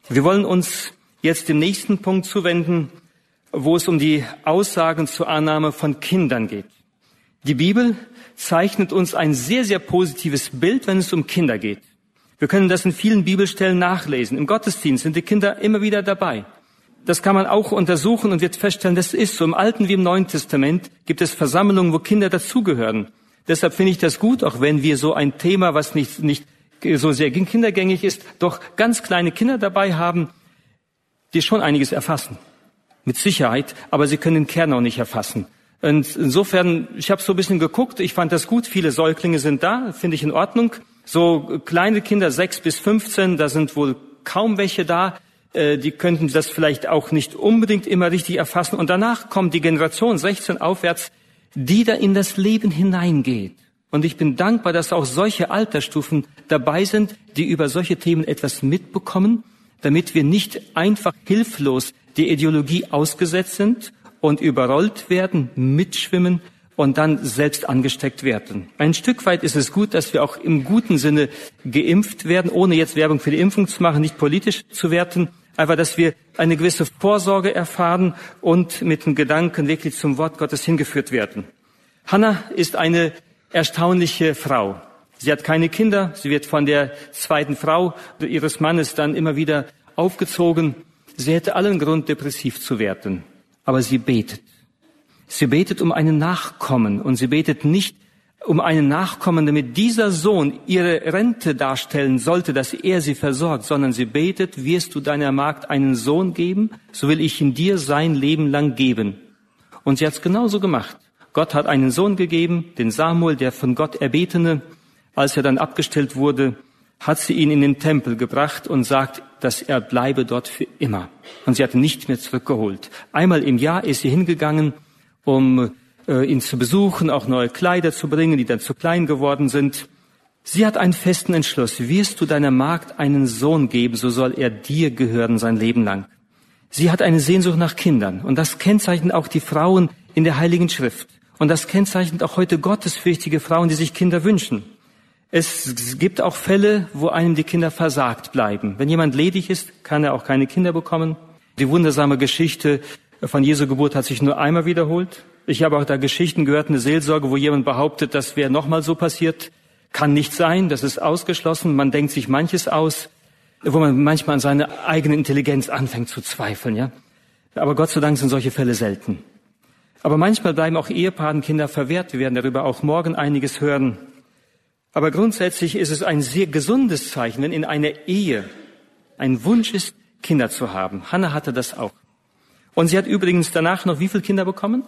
Wir wollen uns jetzt dem nächsten Punkt zuwenden, wo es um die Aussagen zur Annahme von Kindern geht. Die Bibel zeichnet uns ein sehr, sehr positives Bild, wenn es um Kinder geht. Wir können das in vielen Bibelstellen nachlesen. Im Gottesdienst sind die Kinder immer wieder dabei. Das kann man auch untersuchen und wird feststellen, das ist so. Im Alten wie im Neuen Testament gibt es Versammlungen, wo Kinder dazugehören. Deshalb finde ich das gut, auch wenn wir so ein Thema, was nicht so sehr kindergängig ist, doch ganz kleine Kinder dabei haben, die schon einiges erfassen. Mit Sicherheit, aber sie können den Kern auch nicht erfassen. Und insofern, ich habe so ein bisschen geguckt, ich fand das gut, viele Säuglinge sind da, finde ich in Ordnung. So kleine Kinder, 6 bis 15, da sind wohl kaum welche da, die könnten das vielleicht auch nicht unbedingt immer richtig erfassen. Und danach kommt die Generation 16 aufwärts, die da in das Leben hineingeht. Und ich bin dankbar, dass auch solche Altersstufen dabei sind, die über solche Themen etwas mitbekommen, damit wir nicht einfach hilflos der Ideologie ausgesetzt sind und überrollt werden, mitschwimmen und dann selbst angesteckt werden. Ein Stück weit ist es gut, dass wir auch im guten Sinne geimpft werden, ohne jetzt Werbung für die Impfung zu machen, nicht politisch zu werten, einfach, dass wir eine gewisse Vorsorge erfahren und mit dem Gedanken wirklich zum Wort Gottes hingeführt werden. Hannah ist eine erstaunliche Frau. Sie hat keine Kinder, sie wird von der zweiten Frau ihres Mannes dann immer wieder aufgezogen. Sie hätte allen Grund, depressiv zu werden. Aber sie betet. Sie betet um einen Nachkommen und sie betet nicht um einen Nachkommen, damit dieser Sohn ihre Rente darstellen sollte, dass er sie versorgt, sondern sie betet, wirst du deiner Magd einen Sohn geben, so will ich ihn dir sein Leben lang geben. Und sie hat es genauso gemacht. Gott hat einen Sohn gegeben, den Samuel, der von Gott erbetene. Als er dann abgestellt wurde, hat sie ihn in den Tempel gebracht und sagt, dass er bleibe dort für immer. Und sie hat ihn nicht mehr zurückgeholt. Einmal im Jahr ist sie hingegangen, um ihn zu besuchen, auch neue Kleider zu bringen, die dann zu klein geworden sind. Sie hat einen festen Entschluss. Wirst du deiner Magd einen Sohn geben, so soll er dir gehören sein Leben lang. Sie hat eine Sehnsucht nach Kindern. Und das kennzeichnet auch die Frauen in der Heiligen Schrift. Und das kennzeichnet auch heute gottesfürchtige Frauen, die sich Kinder wünschen. Es gibt auch Fälle, wo einem die Kinder versagt bleiben. Wenn jemand ledig ist, kann er auch keine Kinder bekommen. Die wundersame Geschichte von Jesu Geburt hat sich nur einmal wiederholt. Ich habe auch da Geschichten gehört, eine Seelsorge, wo jemand behauptet, das wäre nochmal so passiert. Kann nicht sein, das ist ausgeschlossen. Man denkt sich manches aus, wo man manchmal an seine eigene Intelligenz anfängt zu zweifeln. Ja, aber Gott sei Dank sind solche Fälle selten. Aber manchmal bleiben auch Ehepaaren Kinder verwehrt. Wir werden darüber auch morgen einiges hören. Aber grundsätzlich ist es ein sehr gesundes Zeichen, wenn in einer Ehe ein Wunsch ist, Kinder zu haben. Hannah hatte das auch. Und sie hat übrigens danach noch wie viele Kinder bekommen?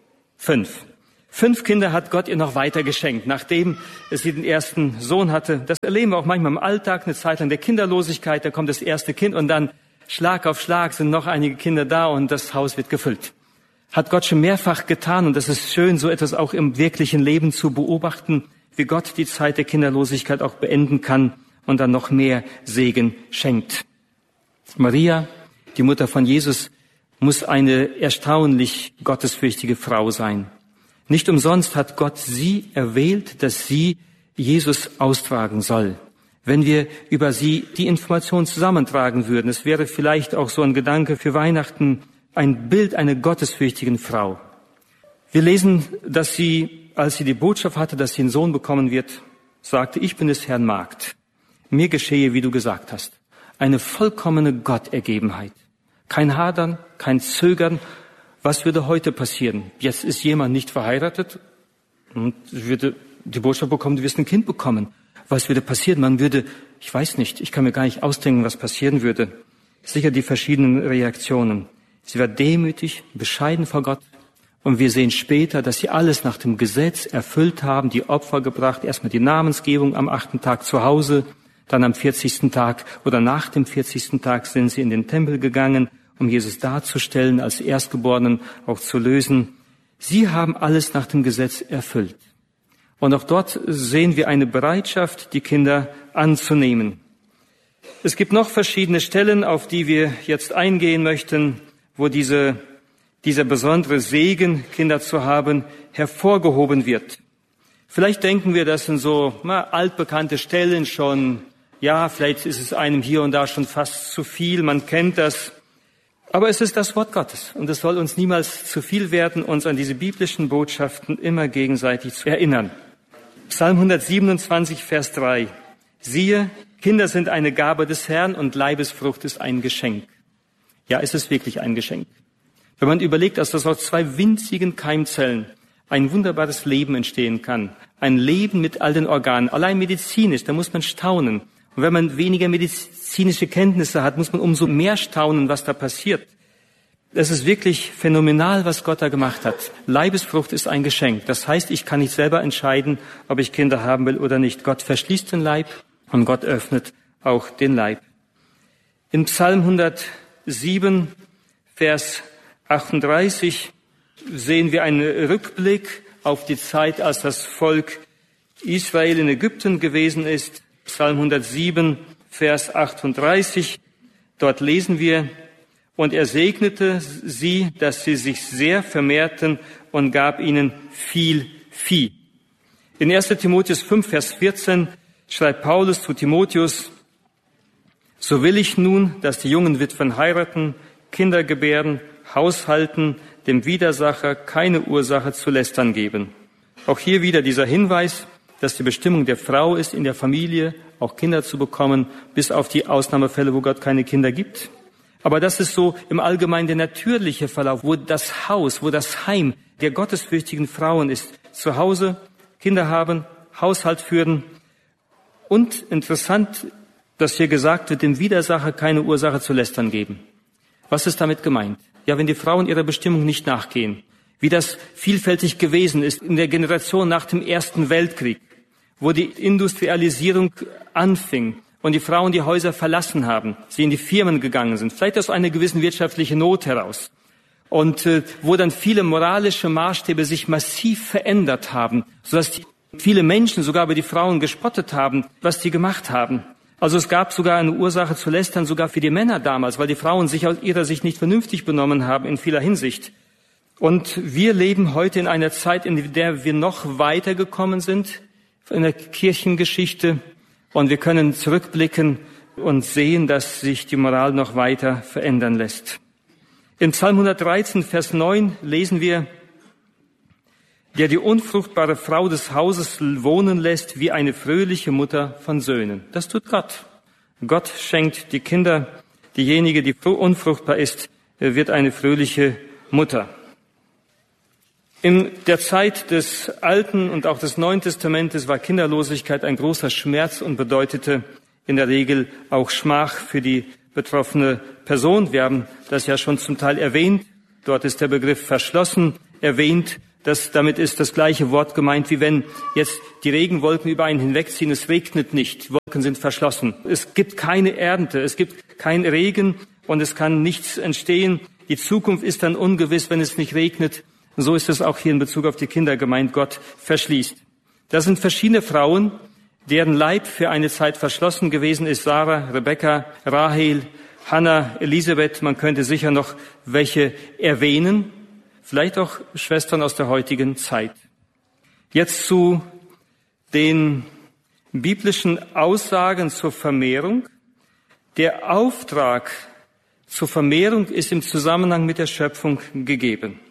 5. 5 Kinder hat Gott ihr noch weiter geschenkt, nachdem sie den ersten Sohn hatte. Das erleben wir auch manchmal im Alltag, eine Zeit lang der Kinderlosigkeit. Da kommt das erste Kind und dann Schlag auf Schlag sind noch einige Kinder da und das Haus wird gefüllt. Hat Gott schon mehrfach getan und das ist schön, so etwas auch im wirklichen Leben zu beobachten, wie Gott die Zeit der Kinderlosigkeit auch beenden kann und dann noch mehr Segen schenkt. Maria, die Mutter von Jesus, muss eine erstaunlich gottesfürchtige Frau sein. Nicht umsonst hat Gott sie erwählt, dass sie Jesus austragen soll. Wenn wir über sie die Information zusammentragen würden, es wäre vielleicht auch so ein Gedanke für Weihnachten, ein Bild einer gottesfürchtigen Frau. Wir lesen, dass sie, als sie die Botschaft hatte, dass sie einen Sohn bekommen wird, sagte, ich bin des Herrn Magd. Mir geschehe, wie du gesagt hast. Eine vollkommene Gottergebenheit. Kein Hadern, kein Zögern. Was würde heute passieren? Jetzt ist jemand nicht verheiratet und würde die Botschaft bekommen, du wirst ein Kind bekommen. Was würde passieren? Man würde, ich weiß nicht, ich kann mir gar nicht ausdenken, was passieren würde. Sicher die verschiedenen Reaktionen. Sie war demütig, bescheiden vor Gott. Und wir sehen später, dass sie alles nach dem Gesetz erfüllt haben, die Opfer gebracht, erstmal die Namensgebung am 8. Tag zu Hause, dann am 40. Tag oder nach dem 40. Tag sind sie in den Tempel gegangen, um Jesus darzustellen, als Erstgeborenen auch zu lösen. Sie haben alles nach dem Gesetz erfüllt. Und auch dort sehen wir eine Bereitschaft, die Kinder anzunehmen. Es gibt noch verschiedene Stellen, auf die wir jetzt eingehen möchten, wo dieser besondere Segen, Kinder zu haben, hervorgehoben wird. Vielleicht denken wir, das sind so altbekannte Stellen schon Ja, vielleicht ist es einem hier und da schon fast zu viel, man kennt das. Aber es ist das Wort Gottes und es soll uns niemals zu viel werden, uns an diese biblischen Botschaften immer gegenseitig zu erinnern. Psalm 127, Vers 3. Siehe, Kinder sind eine Gabe des Herrn und Leibesfrucht ist ein Geschenk. Ja, es ist wirklich ein Geschenk. Wenn man überlegt, dass das aus 2 winzigen Keimzellen ein wunderbares Leben entstehen kann, ein Leben mit all den Organen, allein medizinisch, da muss man staunen. Und wenn man weniger medizinische Kenntnisse hat, muss man umso mehr staunen, was da passiert. Es ist wirklich phänomenal, was Gott da gemacht hat. Leibesfrucht ist ein Geschenk. Das heißt, ich kann nicht selber entscheiden, ob ich Kinder haben will oder nicht. Gott verschließt den Leib und Gott öffnet auch den Leib. In Psalm 107, Vers 38 sehen wir einen Rückblick auf die Zeit, als das Volk Israel in Ägypten gewesen ist. Psalm 107, Vers 38. Dort lesen wir, und er segnete sie, dass sie sich sehr vermehrten und gab ihnen viel Vieh. In 1. Timotheus 5, Vers 14 schreibt Paulus zu Timotheus, so will ich nun, dass die jungen Witwen heiraten, Kinder gebären, haushalten, dem Widersacher keine Ursache zu lästern geben. Auch hier wieder dieser Hinweis, dass die Bestimmung der Frau ist, in der Familie auch Kinder zu bekommen, bis auf die Ausnahmefälle, wo Gott keine Kinder gibt. Aber das ist so im Allgemeinen der natürliche Verlauf, wo das Haus, wo das Heim der gottesfürchtigen Frauen ist. Zu Hause Kinder haben, Haushalt führen. Und interessant, dass hier gesagt wird, dem Widersacher keine Ursache zu lästern geben. Was ist damit gemeint? Ja, wenn die Frauen ihrer Bestimmung nicht nachgehen, wie das vielfältig gewesen ist in der Generation nach dem Ersten Weltkrieg, wo die Industrialisierung anfing und die Frauen die Häuser verlassen haben, sie in die Firmen gegangen sind, vielleicht aus einer gewissen wirtschaftlichen Not heraus. Und wo dann viele moralische Maßstäbe sich massiv verändert haben, sodass viele Menschen sogar über die Frauen gespottet haben, was die gemacht haben. Also es gab sogar eine Ursache zu lästern, sogar für die Männer damals, weil die Frauen sich aus ihrer Sicht nicht vernünftig benommen haben in vieler Hinsicht. Und wir leben heute in einer Zeit, in der wir noch weiter gekommen sind in der Kirchengeschichte. Und wir können zurückblicken und sehen, dass sich die Moral noch weiter verändern lässt. In Psalm 113, Vers 9 lesen wir, der die unfruchtbare Frau des Hauses wohnen lässt, wie eine fröhliche Mutter von Söhnen. Das tut Gott. Gott schenkt die Kinder, diejenige, die unfruchtbar ist, wird eine fröhliche Mutter. In der Zeit des Alten und auch des Neuen Testamentes war Kinderlosigkeit ein großer Schmerz und bedeutete in der Regel auch Schmach für die betroffene Person. Wir haben das ja schon zum Teil erwähnt. Dort ist der Begriff verschlossen erwähnt. Damit ist das gleiche Wort gemeint, wie wenn jetzt die Regenwolken über einen hinwegziehen. Es regnet nicht, die Wolken sind verschlossen. Es gibt keine Ernte, es gibt keinen Regen und es kann nichts entstehen. Die Zukunft ist dann ungewiss, wenn es nicht regnet. Und so ist es auch hier in Bezug auf die Kinder gemeint, Gott verschließt. Das sind verschiedene Frauen, deren Leib für eine Zeit verschlossen gewesen ist. Sarah, Rebekka, Rahel, Hannah, Elisabeth. Man könnte sicher noch welche erwähnen. Vielleicht auch Schwestern aus der heutigen Zeit. Jetzt zu den biblischen Aussagen zur Vermehrung. Der Auftrag zur Vermehrung ist im Zusammenhang mit der Schöpfung gegeben.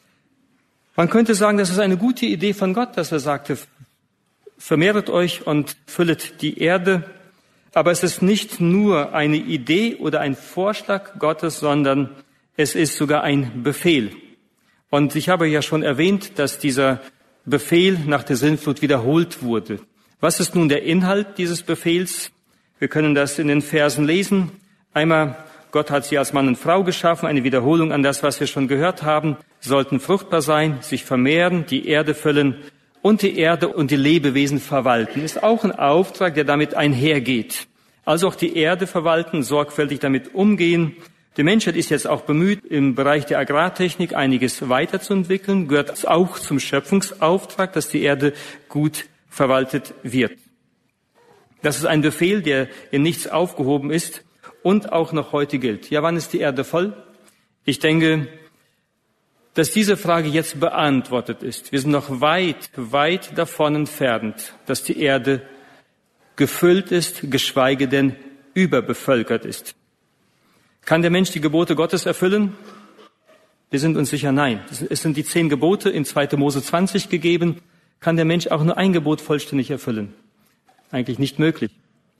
Man könnte sagen, das ist eine gute Idee von Gott, dass er sagte, vermehret euch und füllet die Erde. Aber es ist nicht nur eine Idee oder ein Vorschlag Gottes, sondern es ist sogar ein Befehl. Und ich habe ja schon erwähnt, dass dieser Befehl nach der Sintflut wiederholt wurde. Was ist nun der Inhalt dieses Befehls? Wir können das in den Versen lesen. Einmal, Gott hat sie als Mann und Frau geschaffen, eine Wiederholung an das, was wir schon gehört haben, sollten fruchtbar sein, sich vermehren, die Erde füllen und die Erde und die Lebewesen verwalten. Ist auch ein Auftrag, der damit einhergeht. Also auch die Erde verwalten, sorgfältig damit umgehen. Die Menschheit ist jetzt auch bemüht, im Bereich der Agrartechnik einiges weiterzuentwickeln, gehört auch zum Schöpfungsauftrag, dass die Erde gut verwaltet wird. Das ist ein Befehl, der in nichts aufgehoben ist und auch noch heute gilt. Ja, wann ist die Erde voll? Ich denke, dass diese Frage jetzt beantwortet ist. Wir sind noch weit, weit davon entfernt, dass die Erde gefüllt ist, geschweige denn überbevölkert ist. Kann der Mensch die Gebote Gottes erfüllen? Wir sind uns sicher, nein. Es sind die 10 Gebote in 2. Mose 20 gegeben. Kann der Mensch auch nur ein Gebot vollständig erfüllen? Eigentlich nicht möglich.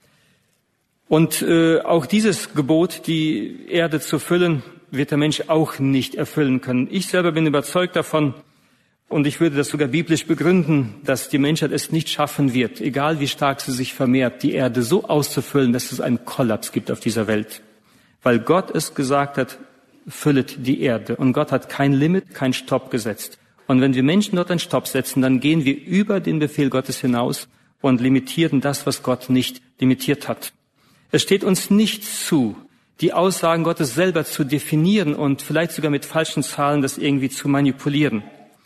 Und auch dieses Gebot, die Erde zu füllen, wird der Mensch auch nicht erfüllen können. Ich selber bin überzeugt davon, und ich würde das sogar biblisch begründen, dass die Menschheit es nicht schaffen wird, egal wie stark sie sich vermehrt, die Erde so auszufüllen, dass es einen Kollaps gibt auf dieser Welt. Weil Gott es gesagt hat, füllet die Erde. Und Gott hat kein Limit, kein Stopp gesetzt. Und wenn wir Menschen dort einen Stopp setzen, dann gehen wir über den Befehl Gottes hinaus und limitieren das, was Gott nicht limitiert hat. Es steht uns nicht zu, die Aussagen Gottes selber zu definieren und vielleicht sogar mit falschen Zahlen das irgendwie zu manipulieren.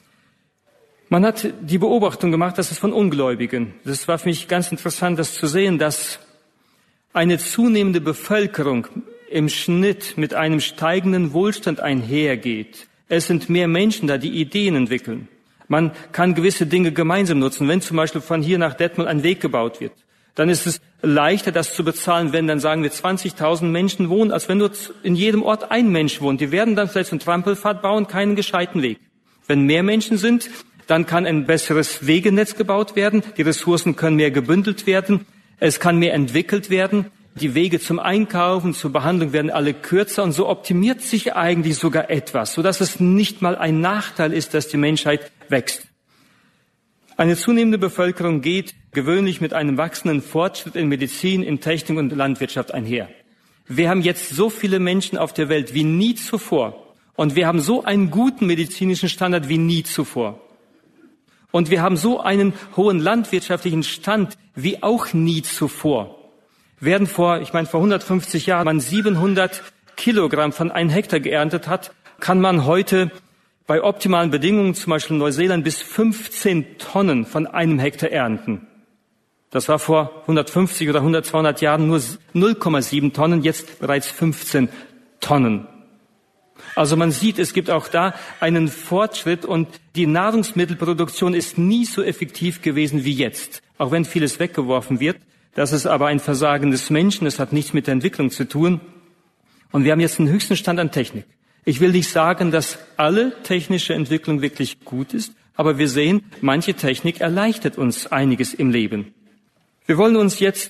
Man hat die Beobachtung gemacht, dass es von Ungläubigen, das war für mich ganz interessant, das zu sehen, dass eine zunehmende Bevölkerung im Schnitt mit einem steigenden Wohlstand einhergeht. Es sind mehr Menschen da, die Ideen entwickeln. Man kann gewisse Dinge gemeinsam nutzen. Wenn zum Beispiel von hier nach Detmold ein Weg gebaut wird, dann ist es leichter, das zu bezahlen, wenn dann sagen wir 20.000 Menschen wohnen, als wenn dort in jedem Ort ein Mensch wohnt. Die werden dann vielleicht einen Trampelpfad bauen, keinen gescheiten Weg. Wenn mehr Menschen sind, dann kann ein besseres Wegenetz gebaut werden. Die Ressourcen können mehr gebündelt werden. Es kann mehr entwickelt werden. Die Wege zum Einkaufen, zur Behandlung werden alle kürzer. Und so optimiert sich eigentlich sogar etwas, sodass es nicht mal ein Nachteil ist, dass die Menschheit wächst. Eine zunehmende Bevölkerung geht gewöhnlich mit einem wachsenden Fortschritt in Medizin, in Technik und Landwirtschaft einher. Wir haben jetzt so viele Menschen auf der Welt wie nie zuvor. Und wir haben so einen guten medizinischen Standard wie nie zuvor. Und wir haben so einen hohen landwirtschaftlichen Stand wie auch nie zuvor. Während vor 150 Jahren man 700 Kilogramm von 1 Hektar geerntet hat, kann man heute bei optimalen Bedingungen, zum Beispiel in Neuseeland, bis 15 Tonnen von 1 Hektar ernten. Das war vor 150 oder 200 Jahren nur 0,7 Tonnen, jetzt bereits 15 Tonnen. Also man sieht, es gibt auch da einen Fortschritt und die Nahrungsmittelproduktion ist nie so effektiv gewesen wie jetzt. Auch wenn vieles weggeworfen wird, das ist aber ein Versagen des Menschen, es hat nichts mit der Entwicklung zu tun. Und wir haben jetzt den höchsten Stand an Technik. Ich will nicht sagen, dass alle technische Entwicklung wirklich gut ist, aber wir sehen, manche Technik erleichtert uns einiges im Leben. Wir wollen uns jetzt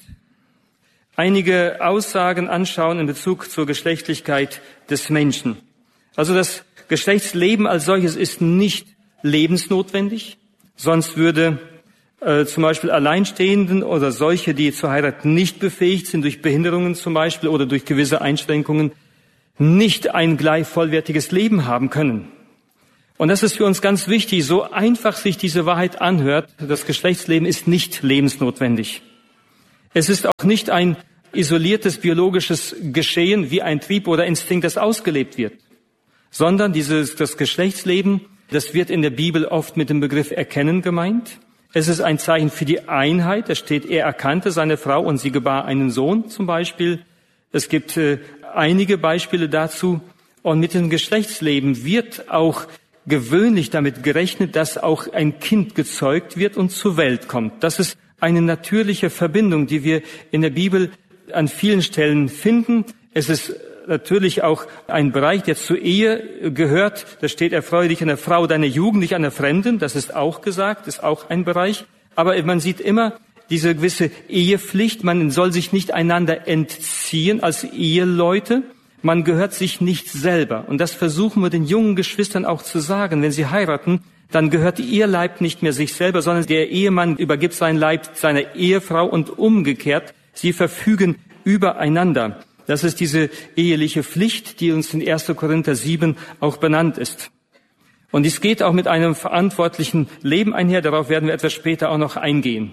einige Aussagen anschauen in Bezug zur Geschlechtlichkeit des Menschen. Also das Geschlechtsleben als solches ist nicht lebensnotwendig, sonst würde zum Beispiel Alleinstehenden oder solche, die zur Heirat nicht befähigt sind, durch Behinderungen zum Beispiel oder durch gewisse Einschränkungen, nicht ein gleich vollwertiges Leben haben können. Und das ist für uns ganz wichtig, so einfach sich diese Wahrheit anhört, das Geschlechtsleben ist nicht lebensnotwendig. Es ist auch nicht ein isoliertes biologisches Geschehen wie ein Trieb oder Instinkt, das ausgelebt wird, sondern das Geschlechtsleben, das wird in der Bibel oft mit dem Begriff Erkennen gemeint. Es ist ein Zeichen für die Einheit. Da steht, er erkannte seine Frau und sie gebar einen Sohn zum Beispiel. Es gibt einige Beispiele dazu. Und mit dem Geschlechtsleben wird auch gewöhnlich damit gerechnet, dass auch ein Kind gezeugt wird und zur Welt kommt. Das ist eine natürliche Verbindung, die wir in der Bibel an vielen Stellen finden. Es ist natürlich auch ein Bereich, der zur Ehe gehört. Da steht, erfreue dich an der Frau deiner Jugend, nicht an der Fremden. Das ist auch gesagt, ist auch ein Bereich. Aber man sieht immer diese gewisse Ehepflicht. Man soll sich nicht einander entziehen als Eheleute. Man gehört sich nicht selber. Und das versuchen wir den jungen Geschwistern auch zu sagen. Wenn sie heiraten, dann gehört ihr Leib nicht mehr sich selber, sondern der Ehemann übergibt seinen Leib seiner Ehefrau und umgekehrt. Sie verfügen übereinander. Das ist diese eheliche Pflicht, die uns in 1. Korinther 7 auch benannt ist. Und dies geht auch mit einem verantwortlichen Leben einher. Darauf werden wir etwas später auch noch eingehen.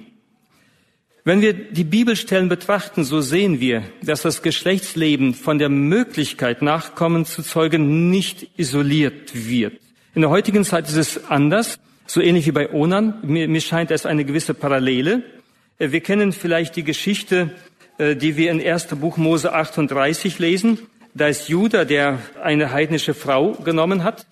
Wenn wir die Bibelstellen betrachten, so sehen wir, dass das Geschlechtsleben von der Möglichkeit, Nachkommen zu zeugen, nicht isoliert wird. In der heutigen Zeit ist es anders, so ähnlich wie bei Onan. Mir scheint es eine gewisse Parallele. Wir kennen vielleicht die Geschichte, die wir in 1. Buch Mose 38 lesen. Da ist Juda, der eine heidnische Frau genommen hat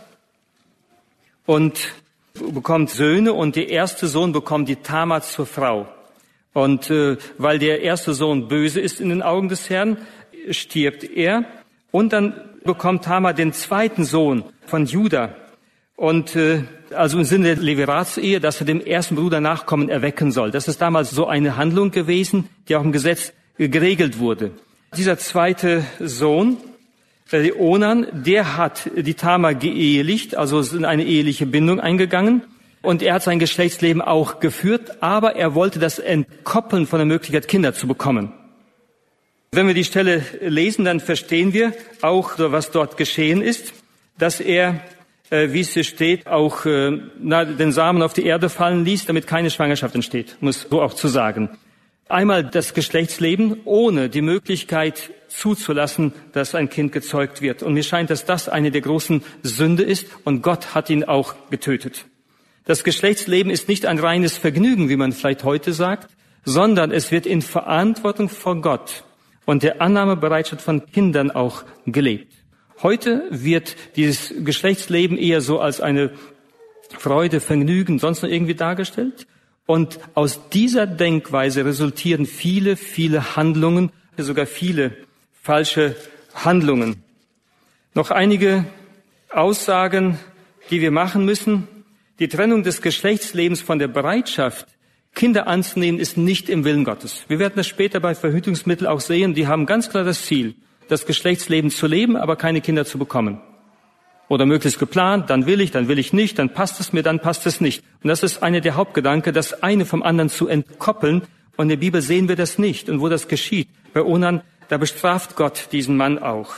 und bekommt Söhne und der erste Sohn bekommt die Tamar zur Frau. Und weil der erste Sohn böse ist in den Augen des Herrn, stirbt er. Und dann bekommt Tamar den zweiten Sohn von Juda. Und also im Sinne der Levirats-Ehe, dass er dem ersten Bruder Nachkommen erwecken soll. Das ist damals so eine Handlung gewesen, die auch im Gesetz geregelt wurde. Dieser zweite Sohn, Onan, der hat die Tamar geehelicht, also ist in eine eheliche Bindung eingegangen. Und er hat sein Geschlechtsleben auch geführt, aber er wollte das entkoppeln von der Möglichkeit, Kinder zu bekommen. Wenn wir die Stelle lesen, dann verstehen wir auch, was dort geschehen ist, dass er, wie es hier steht, auch den Samen auf die Erde fallen ließ, damit keine Schwangerschaft entsteht, muss so auch zu sagen. Einmal das Geschlechtsleben ohne die Möglichkeit zuzulassen, dass ein Kind gezeugt wird. Und mir scheint, dass das eine der großen Sünde ist und Gott hat ihn auch getötet. Das Geschlechtsleben ist nicht ein reines Vergnügen, wie man vielleicht heute sagt, sondern es wird in Verantwortung vor Gott und der Annahmebereitschaft von Kindern auch gelebt. Heute wird dieses Geschlechtsleben eher so als eine Freude, Vergnügen, sonst noch irgendwie dargestellt. Und aus dieser Denkweise resultieren viele, viele Handlungen, sogar viele falsche Handlungen. Noch einige Aussagen, die wir machen müssen. Die Trennung des Geschlechtslebens von der Bereitschaft, Kinder anzunehmen, ist nicht im Willen Gottes. Wir werden das später bei Verhütungsmitteln auch sehen. Die haben ganz klar das Ziel, das Geschlechtsleben zu leben, aber keine Kinder zu bekommen. Oder möglichst geplant, dann will ich nicht, dann passt es mir, dann passt es nicht. Und das ist einer der Hauptgedanken, das eine vom anderen zu entkoppeln. Und in der Bibel sehen wir das nicht. Und wo das geschieht, bei Onan, da bestraft Gott diesen Mann auch.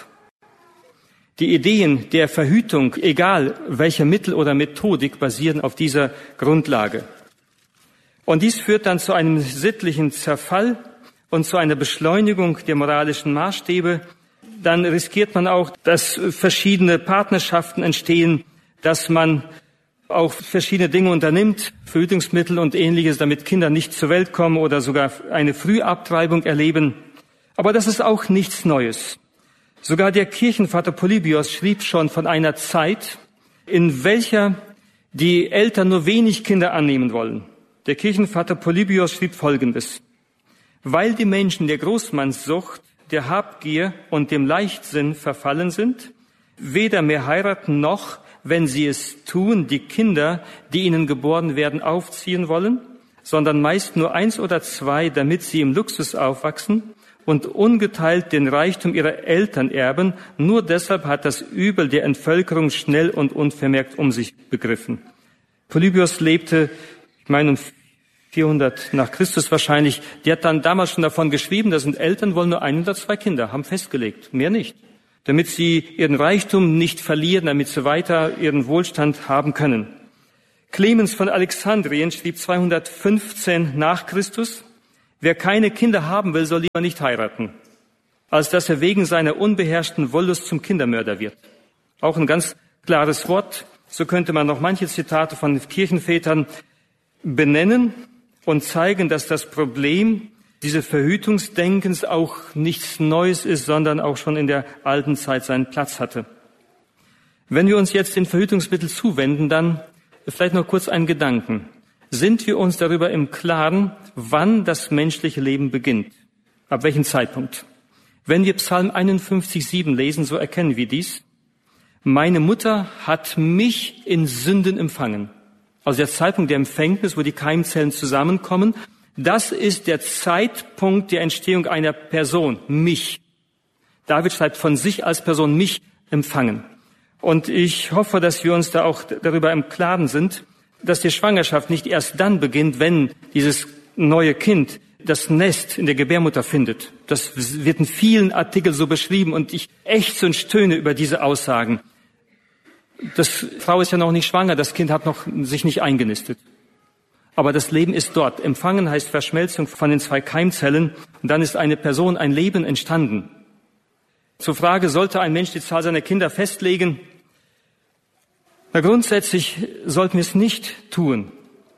Die Ideen der Verhütung, egal welcher Mittel oder Methodik, basieren auf dieser Grundlage. Und dies führt dann zu einem sittlichen Zerfall und zu einer Beschleunigung der moralischen Maßstäbe. Dann riskiert man auch, dass verschiedene Partnerschaften entstehen, dass man auch verschiedene Dinge unternimmt, Verhütungsmittel und Ähnliches, damit Kinder nicht zur Welt kommen oder sogar eine Frühabtreibung erleben. Aber das ist auch nichts Neues. Sogar der Kirchenvater Polybios schrieb schon von einer Zeit, in welcher die Eltern nur wenig Kinder annehmen wollen. Der Kirchenvater Polybios schrieb Folgendes: Weil die Menschen der Großmannssucht, der Habgier und dem Leichtsinn verfallen sind, weder mehr heiraten noch, wenn sie es tun, die Kinder, die ihnen geboren werden, aufziehen wollen, sondern meist nur 1 oder 2, damit sie im Luxus aufwachsen und ungeteilt den Reichtum ihrer Eltern erben. Nur deshalb hat das Übel der Entvölkerung schnell und unvermerkt um sich begriffen. Polybios lebte, ich meine, um 400 nach Christus wahrscheinlich. Der hat dann damals schon davon geschrieben, dass Eltern wollen nur 1 oder 2 Kinder, haben festgelegt, mehr nicht. Damit sie ihren Reichtum nicht verlieren, damit sie weiter ihren Wohlstand haben können. Clemens von Alexandrien schrieb 215 nach Christus: Wer keine Kinder haben will, soll lieber nicht heiraten, als dass er wegen seiner unbeherrschten Wollust zum Kindermörder wird. Auch ein ganz klares Wort. So könnte man noch manche Zitate von Kirchenvätern benennen und zeigen, dass das Problem dieses Verhütungsdenkens auch nichts Neues ist, sondern auch schon in der alten Zeit seinen Platz hatte. Wenn wir uns jetzt den Verhütungsmitteln zuwenden, dann vielleicht noch kurz einen Gedanken. Sind wir uns darüber im Klaren, wann das menschliche Leben beginnt? Ab welchem Zeitpunkt? Wenn wir Psalm 51,7 lesen, so erkennen wir dies. Meine Mutter hat mich in Sünden empfangen. Also der Zeitpunkt der Empfängnis, wo die Keimzellen zusammenkommen, das ist der Zeitpunkt der Entstehung einer Person, mich. David schreibt von sich als Person, mich empfangen. Und ich hoffe, dass wir uns da auch darüber im Klaren sind, dass die Schwangerschaft nicht erst dann beginnt, wenn dieses neue Kind das Nest in der Gebärmutter findet. Das wird in vielen Artikeln so beschrieben und ich ächze und stöhne über diese Aussagen. Die Frau ist ja noch nicht schwanger, das Kind hat noch sich nicht eingenistet. Aber das Leben ist dort. Empfangen heißt Verschmelzung von den 2 Keimzellen und dann ist eine Person, ein Leben entstanden. Zur Frage, sollte ein Mensch die Zahl seiner Kinder festlegen? Na, grundsätzlich sollten wir es nicht tun,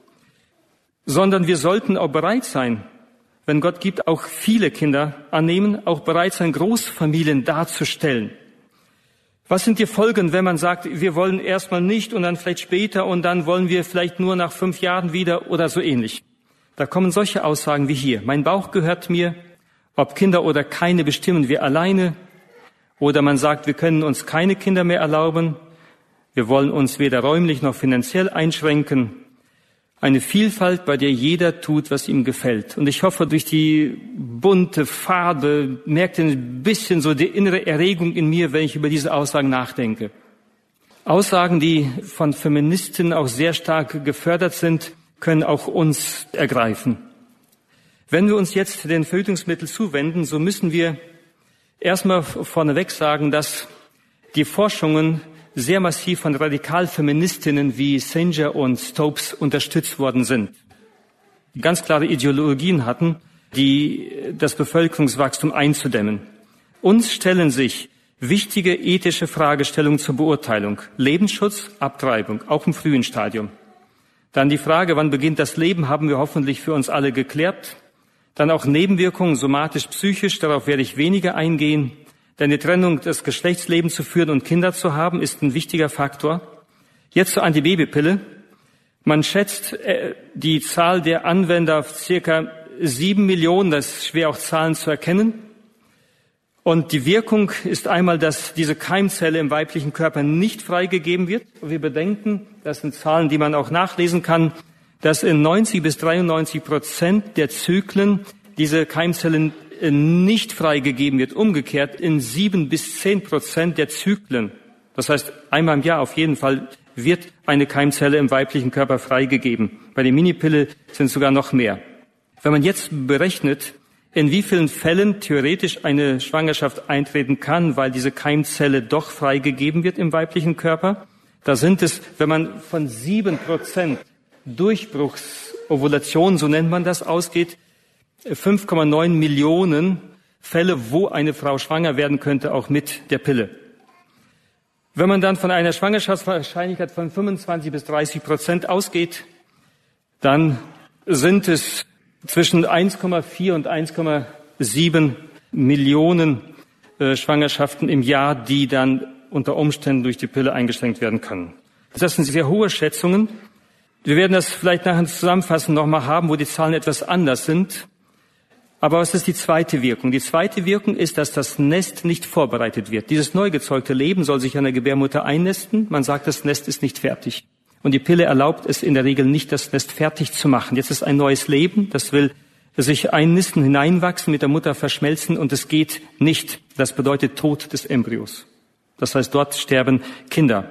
sondern wir sollten auch bereit sein, wenn Gott gibt, auch viele Kinder annehmen, auch bereit sein, Großfamilien darzustellen. Was sind die Folgen, wenn man sagt, wir wollen erstmal nicht und dann vielleicht später und dann wollen wir vielleicht nur nach 5 Jahren wieder oder so ähnlich? Da kommen solche Aussagen wie hier. Mein Bauch gehört mir, ob Kinder oder keine bestimmen wir alleine. Oder man sagt, wir können uns keine Kinder mehr erlauben. Wir wollen uns weder räumlich noch finanziell einschränken. Eine Vielfalt, bei der jeder tut, was ihm gefällt. Und ich hoffe, durch die bunte Farbe merkt ihr ein bisschen so die innere Erregung in mir, wenn ich über diese Aussagen nachdenke. Aussagen, die von Feministinnen auch sehr stark gefördert sind, können auch uns ergreifen. Wenn wir uns jetzt den Verhütungsmitteln zuwenden, so müssen wir erstmal vorneweg sagen, dass die Forschungen sehr massiv von Radikalfeministinnen wie Sanger und Stopes unterstützt worden sind, die ganz klare Ideologien hatten, die das Bevölkerungswachstum einzudämmen. Uns stellen sich wichtige ethische Fragestellungen zur Beurteilung. Lebensschutz, Abtreibung, auch im frühen Stadium. Dann die Frage, wann beginnt das Leben, haben wir hoffentlich für uns alle geklärt. Dann auch Nebenwirkungen, somatisch-psychisch, darauf werde ich weniger eingehen. Denn die Trennung des Geschlechtslebens zu führen und Kinder zu haben, ist ein wichtiger Faktor. Jetzt zur Antibabypille. Man schätzt die Zahl der Anwender auf circa 7 Millionen. Das ist schwer auch Zahlen zu erkennen. Und die Wirkung ist einmal, dass diese Keimzelle im weiblichen Körper nicht freigegeben wird. Wir bedenken, das sind Zahlen, die man auch nachlesen kann, dass in 90-93% der Zyklen diese Keimzelle nicht freigegeben wird. Umgekehrt in 7-10% der Zyklen, das heißt einmal im Jahr auf jeden Fall, wird eine Keimzelle im weiblichen Körper freigegeben. Bei der Minipille sind es sogar noch mehr. Wenn man jetzt berechnet, in wie vielen Fällen theoretisch eine Schwangerschaft eintreten kann, weil diese Keimzelle doch freigegeben wird im weiblichen Körper, da sind es, wenn man von 7% Durchbruchsovulation, so nennt man das, ausgeht, 5,9 Millionen Fälle, wo eine Frau schwanger werden könnte, auch mit der Pille. Wenn man dann von einer Schwangerschaftswahrscheinlichkeit von 25-30% ausgeht, dann sind es zwischen 1,4 und 1,7 Millionen Schwangerschaften im Jahr, die dann unter Umständen durch die Pille eingeschränkt werden können. Das sind sehr hohe Schätzungen. Wir werden das vielleicht nachher zusammenfassen nochmal haben, wo die Zahlen etwas anders sind. Aber was ist die zweite Wirkung? Die zweite Wirkung ist, dass das Nest nicht vorbereitet wird. Dieses neu gezeugte Leben soll sich an der Gebärmutter einnisten. Man sagt, das Nest ist nicht fertig. Und die Pille erlaubt es in der Regel nicht, das Nest fertig zu machen. Jetzt ist ein neues Leben, das will sich einnisten, hineinwachsen, mit der Mutter verschmelzen und es geht nicht. Das bedeutet Tod des Embryos. Das heißt, dort sterben Kinder.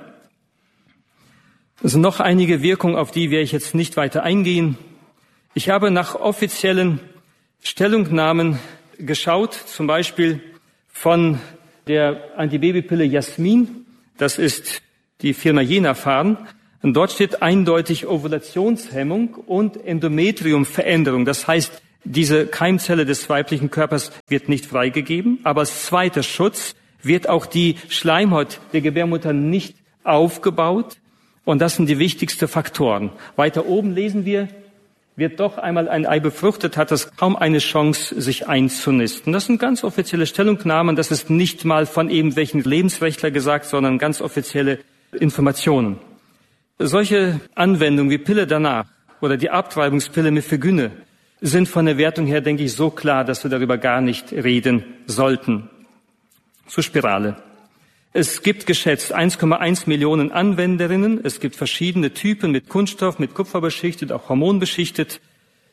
Es sind noch einige Wirkungen, auf die werde ich jetzt nicht weiter eingehen. Ich habe nach offiziellen Stellungnahmen geschaut, zum Beispiel von der Antibabypille Jasmin. Das ist die Firma Jena-Farm. Und dort steht eindeutig Ovulationshemmung und Endometriumveränderung. Das heißt, diese Keimzelle des weiblichen Körpers wird nicht freigegeben, aber als zweiter Schutz wird auch die Schleimhaut der Gebärmutter nicht aufgebaut. Und das sind die wichtigsten Faktoren. Weiter oben lesen wir, wird doch einmal ein Ei befruchtet, hat es kaum eine Chance, sich einzunisten. Das sind ganz offizielle Stellungnahmen. Das ist nicht mal von irgendwelchen Lebensrechtlern gesagt, sondern ganz offizielle Informationen. Solche Anwendungen wie Pille danach oder die Abtreibungspille Mifegyne sind von der Wertung her, denke ich, so klar, dass wir darüber gar nicht reden sollten. Zur Spirale. Es gibt geschätzt 1,1 Millionen Anwenderinnen. Es gibt verschiedene Typen mit Kunststoff, mit Kupfer beschichtet, auch hormonbeschichtet.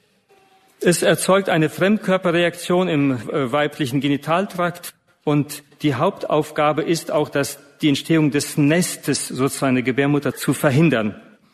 Es erzeugt eine Fremdkörperreaktion im weiblichen Genitaltrakt und die Hauptaufgabe ist auch, dass die Entstehung des Nestes sozusagen der Gebärmutter zu verhindern.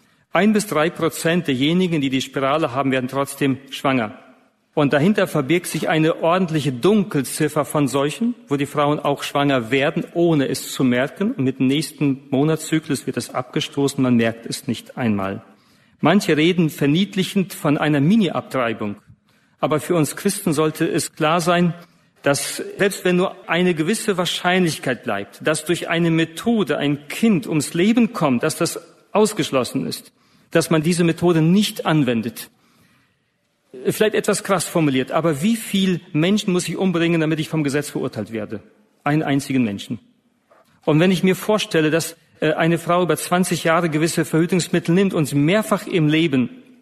1-3% derjenigen, die die Spirale haben, werden trotzdem schwanger. Und dahinter verbirgt sich eine ordentliche Dunkelziffer von solchen, wo die Frauen auch schwanger werden, ohne es zu merken. Und mit dem nächsten Monatszyklus wird es abgestoßen, man merkt es nicht einmal. Manche reden verniedlichend von einer Mini-Abtreibung. Aber für uns Christen sollte es klar sein, dass selbst wenn nur eine gewisse Wahrscheinlichkeit bleibt, dass durch eine Methode ein Kind ums Leben kommt, dass das ausgeschlossen ist, dass man diese Methode nicht anwendet. Vielleicht etwas krass formuliert, aber wie viel Menschen muss ich umbringen, damit ich vom Gesetz verurteilt werde? Einen einzigen Menschen. Und wenn ich mir vorstelle, dass eine Frau über 20 Jahre gewisse Verhütungsmittel nimmt und mehrfach im Leben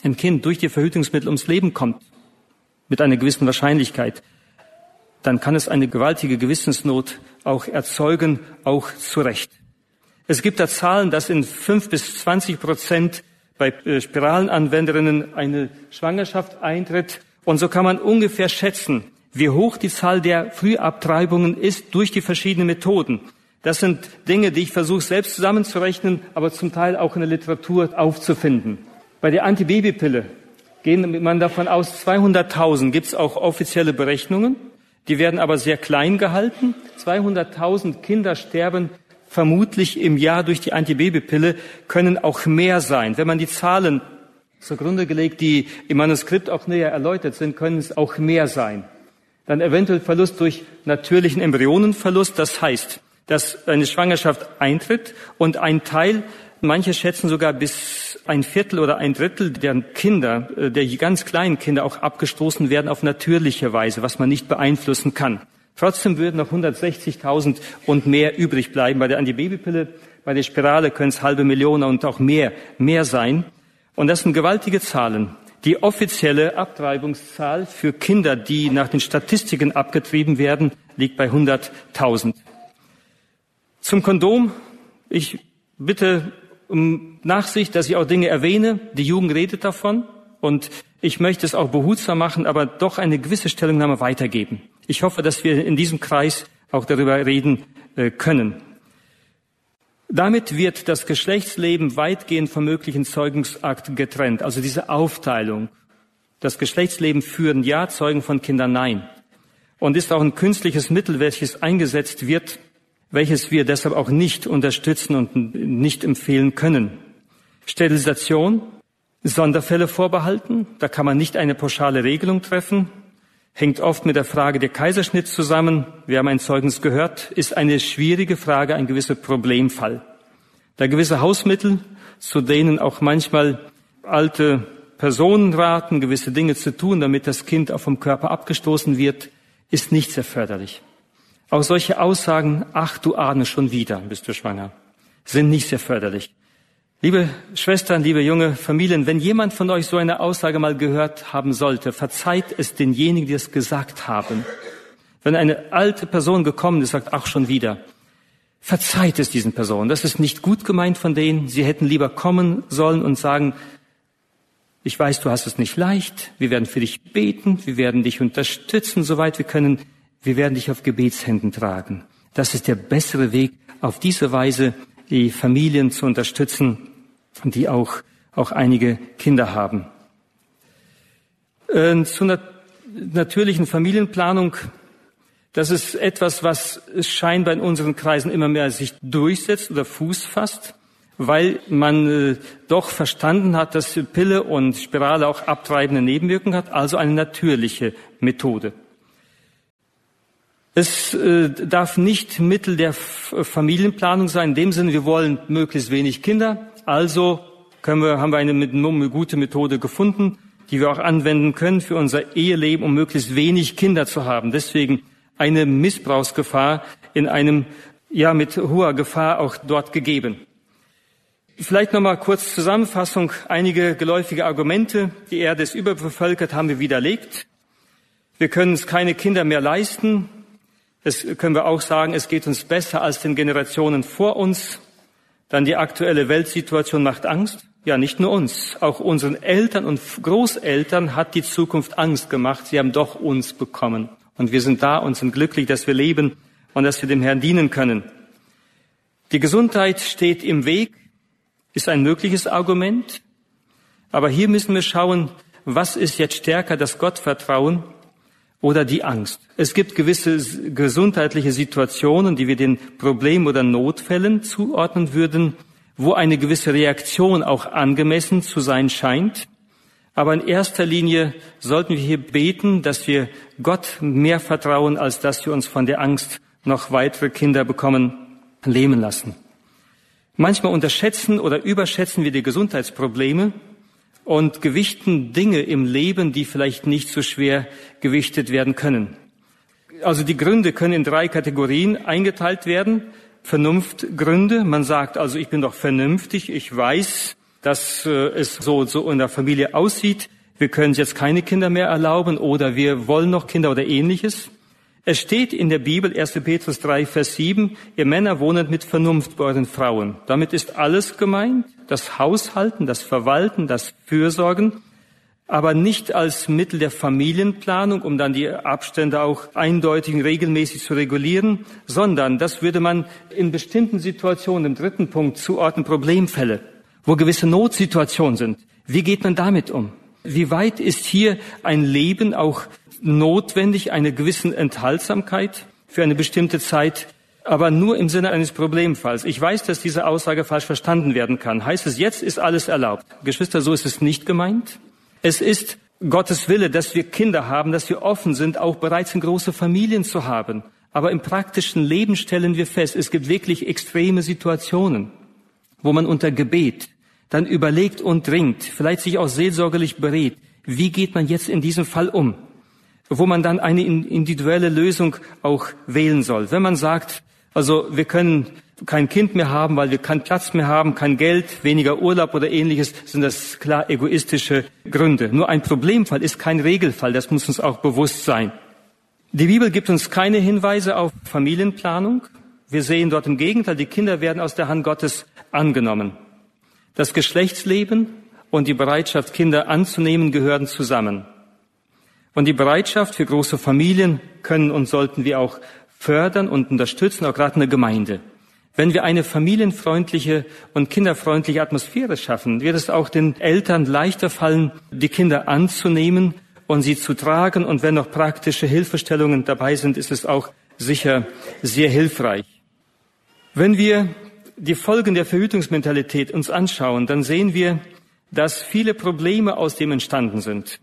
ein Kind durch die Verhütungsmittel ums Leben kommt, mit einer gewissen Wahrscheinlichkeit, dann kann es eine gewaltige Gewissensnot auch erzeugen, auch zu Recht. Es gibt da Zahlen, dass in 5-20% bei Spiralenanwenderinnen eine Schwangerschaft eintritt. Und so kann man ungefähr schätzen, wie hoch die Zahl der Frühabtreibungen ist durch die verschiedenen Methoden. Das sind Dinge, die ich versuche selbst zusammenzurechnen, aber zum Teil auch in der Literatur aufzufinden. Bei der Antibabypille geht man davon aus, 200.000 gibt es auch offizielle Berechnungen. Die werden aber sehr klein gehalten. 200.000 Kinder sterben vermutlich im Jahr durch die Antibabypille, können auch mehr sein. Wenn man die Zahlen zugrunde gelegt, die im Manuskript auch näher erläutert sind, können es auch mehr sein. Dann eventuell Verlust durch natürlichen Embryonenverlust. Das heißt, dass eine Schwangerschaft eintritt und ein Teil, manche schätzen sogar bis 1/4 oder 1/3 der Kinder, der ganz kleinen Kinder auch abgestoßen werden auf natürliche Weise, was man nicht beeinflussen kann. Trotzdem würden noch 160.000 und mehr übrig bleiben. Bei der Antibabypille, bei der Spirale können es 500.000 und auch mehr sein. Und das sind gewaltige Zahlen. Die offizielle Abtreibungszahl für Kinder, die nach den Statistiken abgetrieben werden, liegt bei 100.000. Zum Kondom. Ich bitte um Nachsicht, dass ich auch Dinge erwähne. Die Jugend redet davon und ich möchte es auch behutsam machen, aber doch eine gewisse Stellungnahme weitergeben. Ich hoffe, dass wir in diesem Kreis auch darüber reden können. Damit wird das Geschlechtsleben weitgehend vom möglichen Zeugungsakt getrennt. Also diese Aufteilung. Das Geschlechtsleben führen ja, Zeugen von Kindern nein. Und ist auch ein künstliches Mittel, welches eingesetzt wird, welches wir deshalb auch nicht unterstützen und nicht empfehlen können. Sterilisation, Sonderfälle vorbehalten. Da kann man nicht eine pauschale Regelung treffen. Hängt oft mit der Frage der Kaiserschnitt zusammen. Wir haben ein Zeugnis gehört, ist eine schwierige Frage, ein gewisser Problemfall. Da gewisse Hausmittel, zu denen auch manchmal alte Personen raten, gewisse Dinge zu tun, damit das Kind auch vom Körper abgestoßen wird, ist nicht sehr förderlich. Auch solche Aussagen, ach, du ahnest schon wieder, bist du schwanger, sind nicht sehr förderlich. Liebe Schwestern, liebe junge Familien, wenn jemand von euch so eine Aussage mal gehört haben sollte, verzeiht es denjenigen, die es gesagt haben. Wenn eine alte Person gekommen ist, sagt, ach, schon wieder, verzeiht es diesen Personen. Das ist nicht gut gemeint von denen. Sie hätten lieber kommen sollen und sagen, ich weiß, du hast es nicht leicht. Wir werden für dich beten. Wir werden dich unterstützen, soweit wir können. Wir werden dich auf Gebetshänden tragen. Das ist der bessere Weg, auf diese Weise die Familien zu unterstützen, die auch einige Kinder haben. Zur natürlichen Familienplanung, das ist etwas, was scheinbar in unseren Kreisen immer mehr sich durchsetzt oder Fuß fasst, weil man doch verstanden hat, dass Pille und Spirale auch abtreibende Nebenwirkungen hat, also eine natürliche Methode. Es darf nicht Mittel der Familienplanung sein, in dem Sinne, wir wollen möglichst wenig Kinder, also haben wir eine gute Methode gefunden, die wir auch anwenden können für unser Eheleben, um möglichst wenig Kinder zu haben. Deswegen eine Missbrauchsgefahr mit hoher Gefahr auch dort gegeben. Vielleicht nochmal kurz Zusammenfassung. Einige geläufige Argumente. Die Erde ist überbevölkert, haben wir widerlegt. Wir können uns keine Kinder mehr leisten. Das können wir auch sagen, es geht uns besser als den Generationen vor uns. Dann die aktuelle Weltsituation macht Angst. Ja, nicht nur uns. Auch unseren Eltern und Großeltern hat die Zukunft Angst gemacht. Sie haben doch uns bekommen. Und wir sind da und sind glücklich, dass wir leben und dass wir dem Herrn dienen können. Die Gesundheit steht im Weg, ist ein mögliches Argument. Aber hier müssen wir schauen, was ist jetzt stärker, das Gottvertrauen oder die Angst. Es gibt gewisse gesundheitliche Situationen, die wir den Problemen oder Notfällen zuordnen würden, wo eine gewisse Reaktion auch angemessen zu sein scheint. Aber in erster Linie sollten wir hier beten, dass wir Gott mehr vertrauen, als dass wir uns von der Angst noch weitere Kinder bekommen, lähmen lassen. Manchmal unterschätzen oder überschätzen wir die Gesundheitsprobleme und gewichten Dinge im Leben, die vielleicht nicht so schwer gewichtet werden können. Also die Gründe können in 3 Kategorien eingeteilt werden. Vernunftgründe. Man sagt also, ich bin doch vernünftig, ich weiß, dass es so in der Familie aussieht. Wir können jetzt keine Kinder mehr erlauben oder wir wollen noch Kinder oder Ähnliches. Es steht in der Bibel, 1. Petrus 3, Vers 7, ihr Männer wohnet mit Vernunft bei euren Frauen. Damit ist alles gemeint, das Haushalten, das Verwalten, das Fürsorgen, aber nicht als Mittel der Familienplanung, um dann die Abstände auch eindeutig und regelmäßig zu regulieren, sondern das würde man in bestimmten Situationen, im dritten Punkt, zuordnen, Problemfälle, wo gewisse Notsituationen sind. Wie geht man damit um? Wie weit ist hier ein Leben auch notwendig, eine gewisse Enthaltsamkeit für eine bestimmte Zeit, aber nur im Sinne eines Problemfalls? Ich weiß, dass diese Aussage falsch verstanden werden kann. Heißt es, jetzt ist alles erlaubt? Geschwister, so ist es nicht gemeint. Es ist Gottes Wille, dass wir Kinder haben, dass wir offen sind, auch bereits in große Familien zu haben. Aber im praktischen Leben stellen wir fest, es gibt wirklich extreme Situationen, wo man unter Gebet dann überlegt und dringt, vielleicht sich auch seelsorgerlich berät, wie geht man jetzt in diesem Fall um, wo man dann eine individuelle Lösung auch wählen soll. Wenn man sagt, also wir können kein Kind mehr haben, weil wir keinen Platz mehr haben, kein Geld, weniger Urlaub oder Ähnliches, sind das klar egoistische Gründe. Nur ein Problemfall ist kein Regelfall, das muss uns auch bewusst sein. Die Bibel gibt uns keine Hinweise auf Familienplanung. Wir sehen dort im Gegenteil, die Kinder werden aus der Hand Gottes angenommen. Das Geschlechtsleben und die Bereitschaft, Kinder anzunehmen, gehören zusammen. Und die Bereitschaft für große Familien können und sollten wir auch fördern und unterstützen, auch gerade in der Gemeinde. Wenn wir eine familienfreundliche und kinderfreundliche Atmosphäre schaffen, wird es auch den Eltern leichter fallen, die Kinder anzunehmen und sie zu tragen. Und wenn noch praktische Hilfestellungen dabei sind, ist es auch sicher sehr hilfreich. Wenn wir die Folgen der Verhütungsmentalität uns anschauen, dann sehen wir, dass viele Probleme aus dem entstanden sind.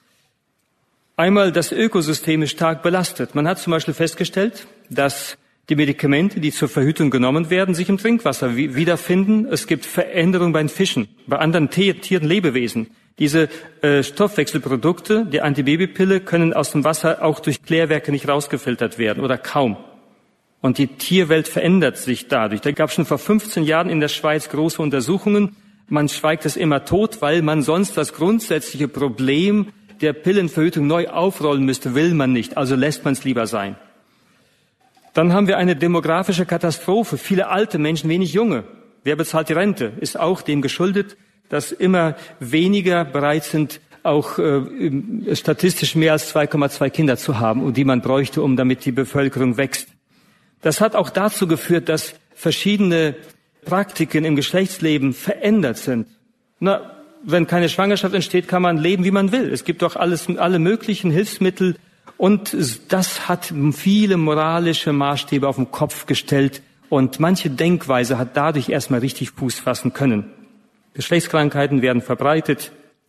Einmal, das Ökosystem ist stark belastet. Man hat zum Beispiel festgestellt, dass die Medikamente, die zur Verhütung genommen werden, sich im Trinkwasser wiederfinden. Es gibt Veränderungen bei den Fischen, bei anderen Tieren, Lebewesen. Diese Stoffwechselprodukte, die Antibabypille, können aus dem Wasser auch durch Klärwerke nicht rausgefiltert werden oder kaum. Und die Tierwelt verändert sich dadurch. Da gab es schon vor 15 Jahren in der Schweiz große Untersuchungen. Man schweigt es immer tot, weil man sonst das grundsätzliche Problem der Pillenverhütung neu aufrollen müsste, will man nicht. Also lässt man es lieber sein. Dann haben wir eine demografische Katastrophe. Viele alte Menschen, wenig junge. Wer bezahlt die Rente? Ist auch dem geschuldet, dass immer weniger bereit sind, auch statistisch mehr als 2,2 Kinder zu haben, und die man bräuchte, um damit die Bevölkerung wächst. Das hat auch dazu geführt, dass verschiedene Praktiken im Geschlechtsleben verändert sind. Wenn keine Schwangerschaft entsteht, kann man leben, wie man will. Es gibt doch alle möglichen Hilfsmittel. Und das hat viele moralische Maßstäbe auf den Kopf gestellt. Und manche Denkweise hat dadurch erstmal richtig Fuß fassen können. Geschlechtskrankheiten werden verbreitet.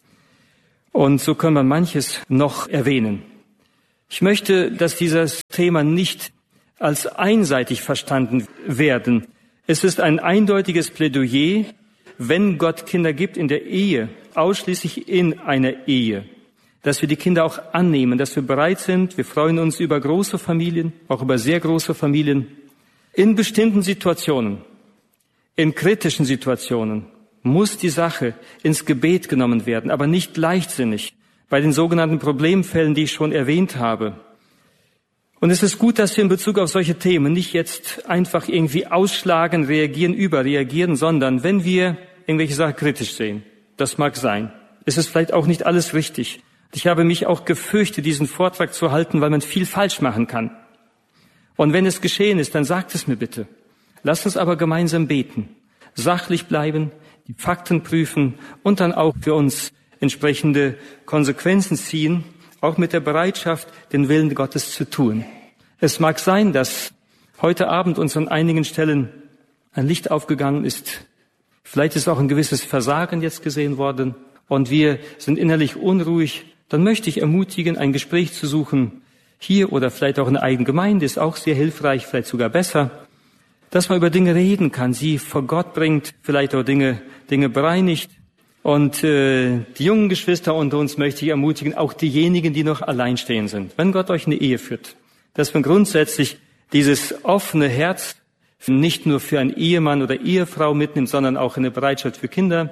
Und so können wir manches noch erwähnen. Ich möchte, dass dieses Thema nicht als einseitig verstanden werden. Es ist ein eindeutiges Plädoyer, wenn Gott Kinder gibt in der Ehe, ausschließlich in einer Ehe, dass wir die Kinder auch annehmen, dass wir bereit sind. Wir freuen uns über große Familien, auch über sehr große Familien. In bestimmten Situationen, in kritischen Situationen, muss die Sache ins Gebet genommen werden, aber nicht leichtsinnig, bei den sogenannten Problemfällen, die ich schon erwähnt habe. Und es ist gut, dass wir in Bezug auf solche Themen nicht jetzt einfach irgendwie ausschlagen, überreagieren, sondern wenn wir irgendwelche Sachen kritisch sehen, das mag sein, ist es vielleicht auch nicht alles richtig. Ich habe mich auch gefürchtet, diesen Vortrag zu halten, weil man viel falsch machen kann. Und wenn es geschehen ist, dann sagt es mir bitte. Lasst uns aber gemeinsam beten, sachlich bleiben, die Fakten prüfen und dann auch für uns entsprechende Konsequenzen ziehen, auch mit der Bereitschaft, den Willen Gottes zu tun. Es mag sein, dass heute Abend uns an einigen Stellen ein Licht aufgegangen ist. Vielleicht ist auch ein gewisses Versagen jetzt gesehen worden und wir sind innerlich unruhig. Dann möchte ich ermutigen, ein Gespräch zu suchen, hier oder vielleicht auch in der eigenen Gemeinde, ist auch sehr hilfreich, vielleicht sogar besser, dass man über Dinge reden kann, sie vor Gott bringt, vielleicht auch Dinge bereinigt. Und die jungen Geschwister unter uns möchte ich ermutigen, auch diejenigen, die noch alleinstehend sind. Wenn Gott euch eine Ehe führt, dass man grundsätzlich dieses offene Herz nicht nur für einen Ehemann oder Ehefrau mitnimmt, sondern auch eine Bereitschaft für Kinder,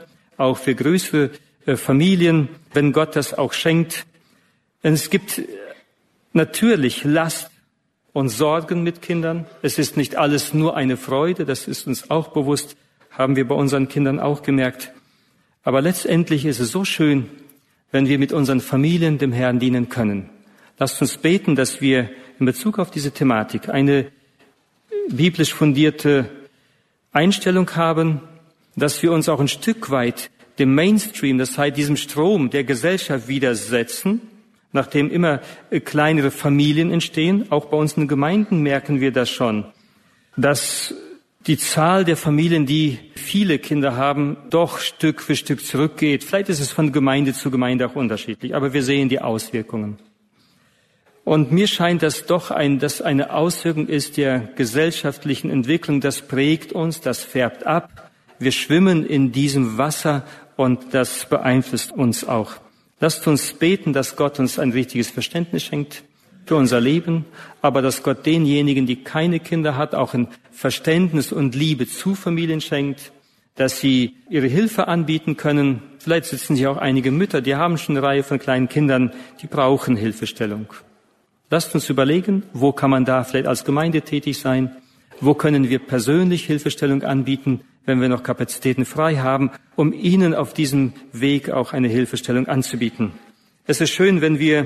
auch für größere Familien, wenn Gott das auch schenkt. Denn es gibt natürlich Last und Sorgen mit Kindern. Es ist nicht alles nur eine Freude, das ist uns auch bewusst, haben wir bei unseren Kindern auch gemerkt. Aber letztendlich ist es so schön, wenn wir mit unseren Familien dem Herrn dienen können. Lasst uns beten, dass wir in Bezug auf diese Thematik eine biblisch fundierte Einstellung haben, dass wir uns auch ein Stück weit dem Mainstream, das heißt diesem Strom der Gesellschaft widersetzen, nachdem immer kleinere Familien entstehen. Auch bei uns in den Gemeinden merken wir das schon, dass die Zahl der Familien, die viele Kinder haben, doch Stück für Stück zurückgeht. Vielleicht ist es von Gemeinde zu Gemeinde auch unterschiedlich, aber wir sehen die Auswirkungen. Und mir scheint das doch dass eine Auswirkung ist der gesellschaftlichen Entwicklung. Das prägt uns, das färbt ab. Wir schwimmen in diesem Wasser und das beeinflusst uns auch. Lasst uns beten, dass Gott uns ein richtiges Verständnis schenkt für unser Leben, aber dass Gott denjenigen, die keine Kinder hat, auch ein Verständnis und Liebe zu Familien schenkt, dass sie ihre Hilfe anbieten können. Vielleicht sitzen hier auch einige Mütter, die haben schon eine Reihe von kleinen Kindern, die brauchen Hilfestellung. Lasst uns überlegen, wo kann man da vielleicht als Gemeinde tätig sein? Wo können wir persönlich Hilfestellung anbieten, wenn wir noch Kapazitäten frei haben, um ihnen auf diesem Weg auch eine Hilfestellung anzubieten? Es ist schön, wenn wir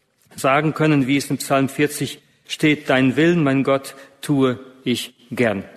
sagen können, wie es im Psalm 40 steht, deinen Willen, mein Gott, tue ich gern.